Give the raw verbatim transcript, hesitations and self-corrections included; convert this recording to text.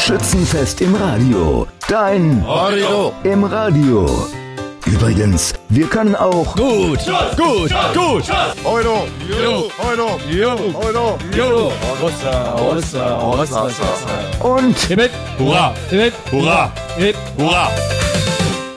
Schützenfest im Radio. Dein Radio im Radio. Übrigens, wir können auch gut, gut, gut. Euro, Jo, Euro, jo, Euro, jo. Rossa, Rossa, Rossa, Rossa. und Hip, hip, hurra, hip, hurra, hip, hurra.